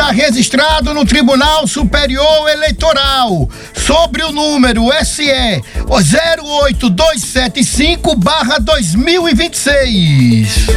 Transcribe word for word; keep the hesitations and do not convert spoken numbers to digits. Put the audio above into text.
está registrado no Tribunal Superior Eleitoral sobre o número S E zero oito dois sete cinco barra dois mil e vinte e seis.